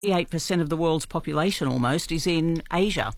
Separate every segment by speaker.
Speaker 1: 8% of the world's population almost is in Asia.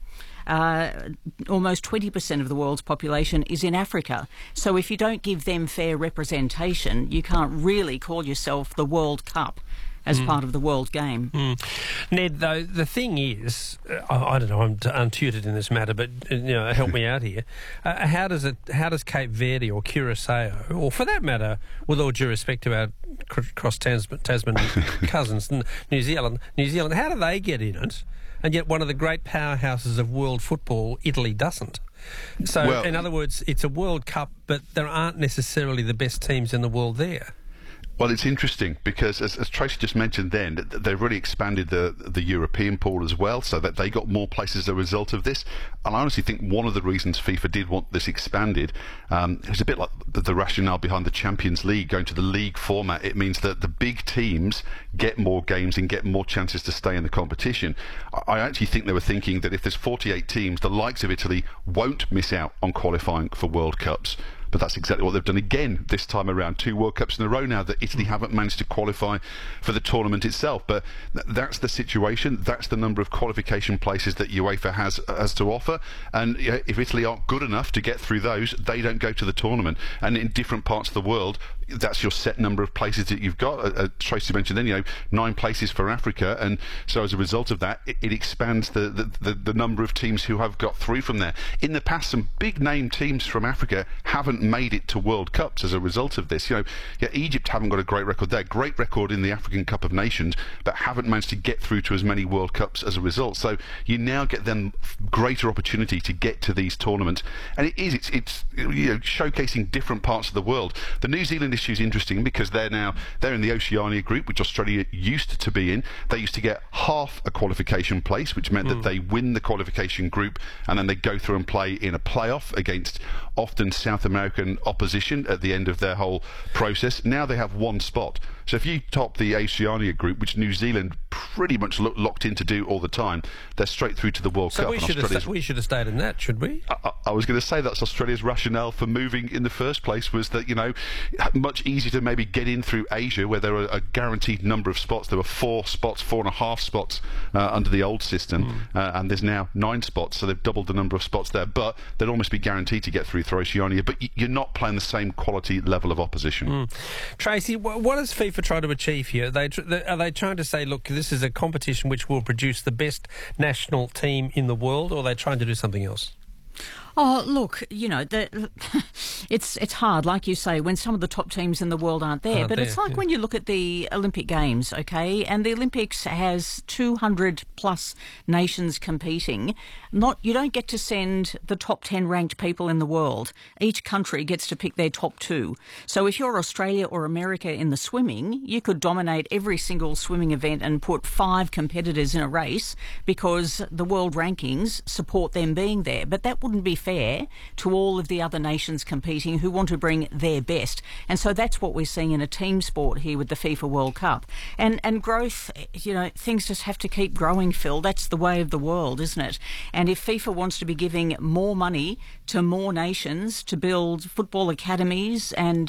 Speaker 1: Almost 20% of the world's population is in Africa. So if you don't give them fair representation, you can't really call yourself the World Cup as part of the world game.
Speaker 2: Ned, though, the thing is, I don't know, I'm untutored in this matter, but help me out here. How does Cape Verde or Curacao, or for that matter, with all due respect to our cross-Tasman cousins, New Zealand, how do they get in it? And yet one of the great powerhouses of world football, Italy, doesn't. So, in other words, it's a World Cup, but there aren't necessarily the best teams in the world there.
Speaker 3: Well, it's interesting because, as Tracy just mentioned then, they've really expanded the European pool as well, so that they got more places as a result of this. And I honestly think one of the reasons FIFA did want this expanded, it was a bit like the rationale behind the Champions League, going to the league format. It means that the big teams get more games and get more chances to stay in the competition. I actually think they were thinking that if there's 48 teams, the likes of Italy won't miss out on qualifying for World Cups. But that's exactly what they've done again this time around. 2 World Cups in a row now that Italy haven't managed to qualify for the tournament itself. But that's the situation. That's the number of qualification places that UEFA has to offer. And if Italy aren't good enough to get through those, they don't go to the tournament. And in different parts of the world, that's your set number of places that you've got. Tracy mentioned then, 9 places for Africa, and so as a result of that, it expands the number of teams who have got through from there. In the past, some big name teams from Africa haven't made it to World Cups as a result of this. Egypt haven't got a great record there, great record in the African Cup of Nations, but haven't managed to get through to as many World Cups as a result. So you now get them greater opportunity to get to these tournaments, and it's showcasing different parts of the world. The New Zealand issue is interesting because they're in the Oceania group, which Australia used to be in. They used to get half a qualification place, which meant that they win the qualification group and then they go through and play in a playoff against often South American opposition at the end of their whole process. Now they have 1 spot. So if you top the Oceania group, which New Zealand pretty much locked in to do all the time, they're straight through to the World Cup.
Speaker 2: So we should have stayed in that, should we?
Speaker 3: I was going to say that's Australia's rationale for moving in the first place, was that, much easier to maybe get in through Asia, where there are a guaranteed number of spots. There were 4.5 spots under the old system, and there's now 9 spots, so they've doubled the number of spots there. But they'd almost be guaranteed to get through Oceania, but you're not playing the same quality level of opposition.
Speaker 2: Tracy, what does FIFA try to achieve here? Are they trying to say, look, this is a competition which will produce the best national team in the world, or are they trying to do something else?
Speaker 1: Oh, look, it's hard, like you say, when some of the top teams in the world aren't there. But it's like when you look at the Olympic Games, okay, and the Olympics has 200-plus nations competing. You don't get to send the top 10 ranked people in the world. Each country gets to pick their top 2. So if you're Australia or America in the swimming, you could dominate every single swimming event and put 5 competitors in a race because the world rankings support them being there. But that wouldn't be fair to all of the other nations competing who want to bring their best. And so that's what we're seeing in a team sport here with the FIFA World Cup. And growth, things just have to keep growing, Phil. That's the way of the world, isn't it? And if FIFA wants to be giving more money to more nations to build football academies, and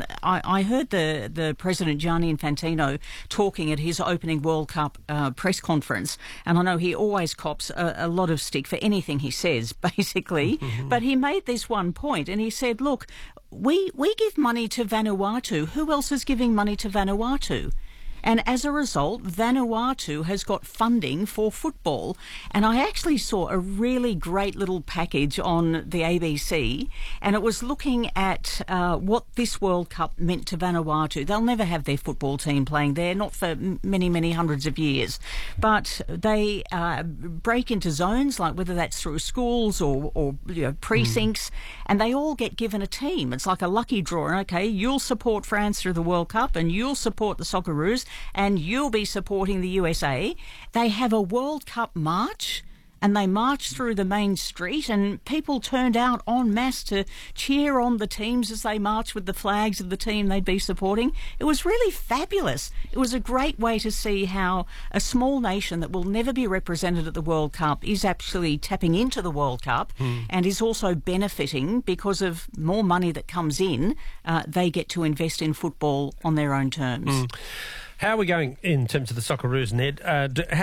Speaker 1: I heard the President Gianni Infantino talking at his opening World Cup press conference, and I know he always cops a lot of stick for anything he says, basically. But he made this one point, and he said, look, we give money to Vanuatu. Who else is giving money to Vanuatu? And as a result, Vanuatu has got funding for football. And I actually saw a really great little package on the ABC, and it was looking at what this World Cup meant to Vanuatu. They'll never have their football team playing there, not for many, many hundreds of years. But they break into zones, like whether that's through schools or precincts, and they all get given a team. It's like a lucky draw. Okay, you'll support France through the World Cup, and you'll support the Socceroos, and you'll be supporting the USA. They have a World Cup march, and they marched through the main street, and people turned out en masse to cheer on the teams as they marched with the flags of the team they'd be supporting. It was really fabulous. It was a great way to see how a small nation that will never be represented at the World Cup is actually tapping into the World Cup and is also benefiting because of more money that comes in. They get to invest in football on their own terms.
Speaker 2: How are we going in terms of the Socceroos, Ned?